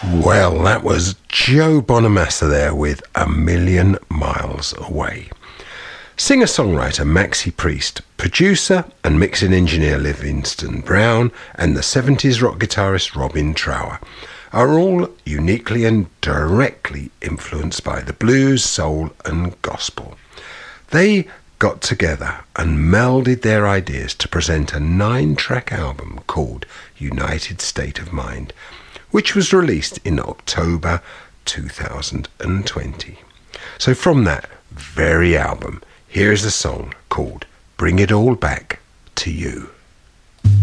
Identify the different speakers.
Speaker 1: Well, that was Joe Bonamassa there with A Million Miles Away. Singer-songwriter Maxi Priest, producer and mixing engineer Livingston Brown, and the 70s rock guitarist Robin Trower are all uniquely and directly influenced by the blues, soul and gospel. They got together and melded their ideas to present a 9-track album called United State of Mind, which was released in October 2020. So from that very album, here's a song called Bring It All Back to You.